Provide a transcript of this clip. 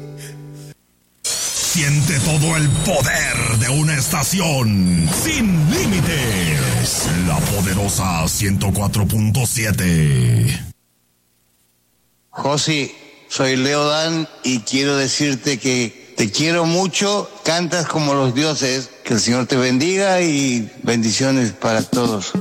Siente todo el poder de una estación sin límites. La poderosa 104.7. Josi, soy Leo Dan y quiero decirte que te quiero mucho, cantas como los dioses, que el Señor te bendiga y bendiciones para todos.